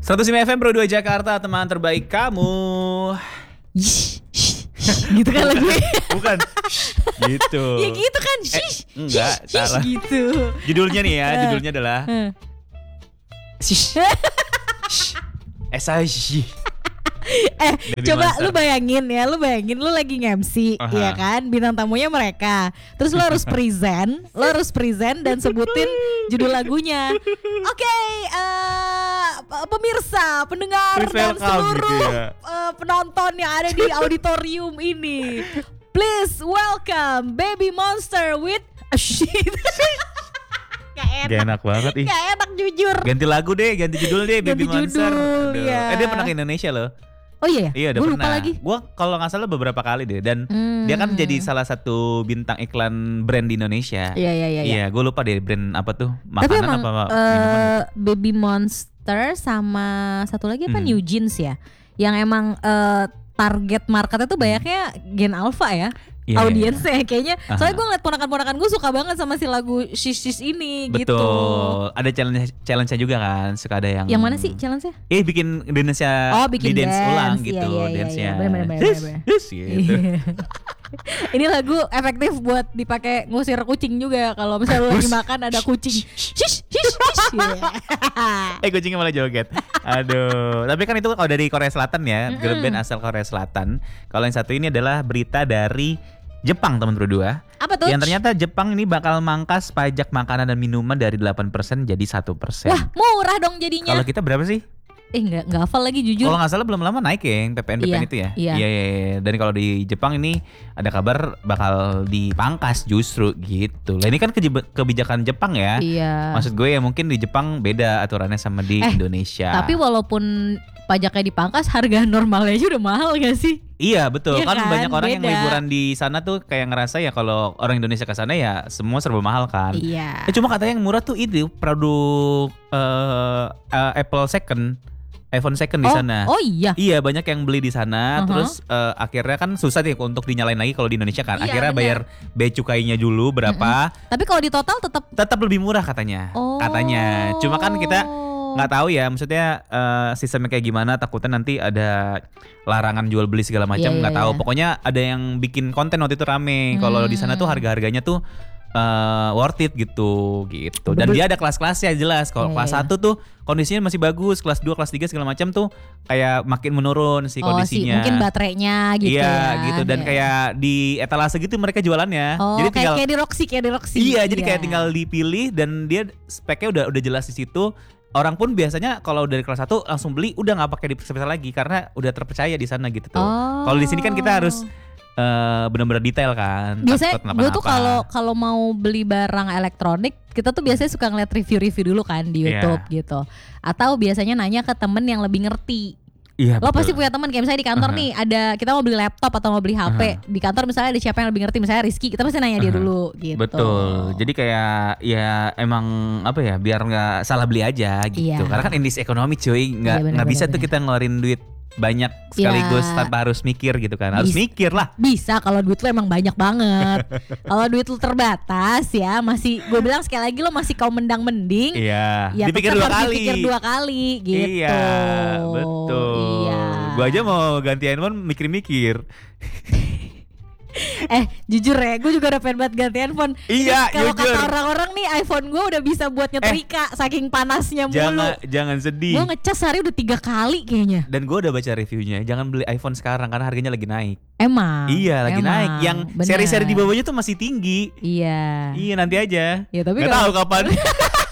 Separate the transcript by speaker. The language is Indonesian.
Speaker 1: 105 FM Pro 2 Jakarta, teman terbaik kamu.
Speaker 2: Gitu kan lagu.
Speaker 1: Bukan. Gitu.
Speaker 2: Ya gitu kan.
Speaker 1: Enggak, salah.
Speaker 2: Gitu.
Speaker 1: Judulnya nih ya, judulnya adalah SIC. Baby
Speaker 2: Coba
Speaker 1: Monster.
Speaker 2: lu bayangin lu lagi nge-MC, ya kan, bintang tamunya mereka. Terus lu harus present dan sebutin judul lagunya. Oke, pemirsa, pendengar dan
Speaker 1: Welcome
Speaker 2: seluruh
Speaker 1: gitu ya.
Speaker 2: penonton yang ada di auditorium ini, please welcome Baby Monster with shit.
Speaker 1: Gak enak banget ih.
Speaker 2: Gak enak jujur.
Speaker 1: Ganti lagu deh, ganti judul deh, Baby
Speaker 2: Ganti
Speaker 1: Monster.
Speaker 2: judul,
Speaker 1: Aduh.
Speaker 2: ya.
Speaker 1: Dia pernah ke Indonesia loh.
Speaker 2: Oh iya ya?
Speaker 1: Iya udah
Speaker 2: Gua
Speaker 1: pernah.
Speaker 2: lupa lagi.
Speaker 1: Gue kalau nggak salah beberapa kali deh. Dan dia kan jadi salah satu bintang iklan brand di Indonesia.
Speaker 2: Iya.
Speaker 1: Iya, gue lupa deh brand apa tuh,
Speaker 2: Tapi
Speaker 1: makanan
Speaker 2: emang
Speaker 1: apa minuman.
Speaker 2: Baby Monster sama satu lagi apa New Jeans ya, yang emang target marketnya tuh banyaknya Gen Alpha ya.
Speaker 1: Iya,
Speaker 2: Audiensnya kayaknya.
Speaker 1: Aha.
Speaker 2: Soalnya gue ngeliat ponakan-ponakan gue suka banget sama si lagu Shish ini.
Speaker 1: Betul.
Speaker 2: Gitu.
Speaker 1: Ada challenge-nya juga kan. Suka ada yang.
Speaker 2: Yang mana sih challenge-nya?
Speaker 1: Bikin dance-nya.
Speaker 2: Bikin
Speaker 1: di dance ulang
Speaker 2: dance.
Speaker 1: gitu.
Speaker 2: Iya,
Speaker 1: Dance-nya.
Speaker 2: bener.
Speaker 1: Gitu.
Speaker 2: Ini lagu efektif buat dipakai ngusir kucing juga. Kalau misalnya lu lagi makan ada kucing. Shish.
Speaker 1: Kucingnya malah joget. Aduh. Tapi kan itu kalau dari Korea Selatan ya. Girl band asal Korea Selatan. Kalau yang satu ini adalah berita dari Jepang, teman berdua.
Speaker 2: Apa tuh?
Speaker 1: Yang ternyata Jepang ini bakal mangkas pajak makanan dan minuman dari 8% jadi 1%.
Speaker 2: Wah, murah dong jadinya.
Speaker 1: Kalau kita berapa sih?
Speaker 2: Nggak hafal lagi jujur.
Speaker 1: Kalau nggak salah belum lama naik ya yang PPN itu ya. Iya. Dan kalau di Jepang ini ada kabar bakal dipangkas justru gitu. Lah ini kan kebijakan Jepang ya.
Speaker 2: Iya.
Speaker 1: Maksud gue ya mungkin di Jepang beda aturannya sama di Indonesia.
Speaker 2: Tapi walaupun pajaknya dipangkas, harga normalnya aja udah mahal gak sih?
Speaker 1: Iya betul,
Speaker 2: Iya
Speaker 1: kan banyak orang yang
Speaker 2: beda.
Speaker 1: liburan di sana tuh kayak ngerasa ya kalau orang Indonesia ke sana ya semua serba mahal kan.
Speaker 2: Iya.
Speaker 1: Cuma katanya yang murah tuh itu produk Apple second, iPhone second di sana.
Speaker 2: Oh iya.
Speaker 1: Iya, banyak yang beli di sana. Terus akhirnya kan susah nih untuk dinyalain lagi kalau di Indonesia kan.
Speaker 2: Iya,
Speaker 1: Akhirnya
Speaker 2: bener.
Speaker 1: bayar bea cukainya dulu berapa.
Speaker 2: Tapi kalau di total
Speaker 1: Tetap lebih murah katanya. Katanya. Cuma kan kita nggak tahu ya, maksudnya sistemnya kayak gimana, takutnya nanti ada larangan jual beli segala macam, nggak tahu. Pokoknya ada yang bikin konten waktu itu rame kalau di sana tuh harga-harganya tuh worth it gitu. Dan dia ada kelas-kelasnya jelas. Kalau kelas 1 tuh kondisinya masih bagus, kelas 2, kelas 3 segala macam tuh kayak makin menurun si kondisinya.
Speaker 2: mungkin baterainya gitu
Speaker 1: iya,
Speaker 2: ya.
Speaker 1: gitu. Dan kayak di etalase gitu mereka jualannya. Jadi tinggal
Speaker 2: kayak di Roxy.
Speaker 1: Iya, jadi kayak tinggal dipilih dan dia speknya udah jelas di situ. Orang pun biasanya kalau dari kelas 1 langsung beli, udah nggak pakai diperiksa lagi karena udah terpercaya di sana gitu tuh. Kalau di sini kan kita harus benar-benar detail kan.
Speaker 2: Biasanya gue tuh kalau mau beli barang elektronik, kita tuh biasanya suka ngeliat review dulu kan di YouTube gitu. Atau biasanya nanya ke temen yang lebih ngerti.
Speaker 1: Iya,
Speaker 2: lo pasti punya teman kayak misalnya di kantor nih ada, kita mau beli laptop atau mau beli HP di kantor, misalnya ada siapa yang lebih ngerti, misalnya Rizky, kita pasti nanya dia dulu gitu.
Speaker 1: Betul. Jadi kayak ya emang apa ya, biar nggak salah beli aja gitu.
Speaker 2: Iya.
Speaker 1: Karena kan indis ekonomi cuy, nggak bisa tuh kita ngeluarin duit banyak sekaligus tanpa harus mikir gitu kan. Harus mikir lah.
Speaker 2: Bisa kalau duit lu emang banyak banget. Kalau duit lu terbatas ya, masih gue bilang sekali lagi, lo masih kaum mendang-mending.
Speaker 1: Iya.
Speaker 2: Ya,
Speaker 1: Dipikir
Speaker 2: dipikir dua kali gitu.
Speaker 1: Iya, betul.
Speaker 2: Iya.
Speaker 1: Gue aja mau ganti handphone mikir-mikir.
Speaker 2: Jujur ya, gue juga udah pengen banget ganti handphone.
Speaker 1: Iya,
Speaker 2: kalau
Speaker 1: jujur.
Speaker 2: kata orang-orang nih, iPhone gue udah bisa buat nyetrika saking panasnya mulu.
Speaker 1: Jangan sedih.
Speaker 2: Gue ngecas sehari udah 3 kali kayaknya.
Speaker 1: Dan gue udah baca reviewnya, jangan beli iPhone sekarang karena harganya lagi naik.
Speaker 2: Emang.
Speaker 1: Iya, lagi naik. Yang
Speaker 2: bener.
Speaker 1: seri-seri di bawahnya tuh masih tinggi.
Speaker 2: Iya.
Speaker 1: Iya, nanti aja.
Speaker 2: Ya tapi
Speaker 1: nggak tahu kapan.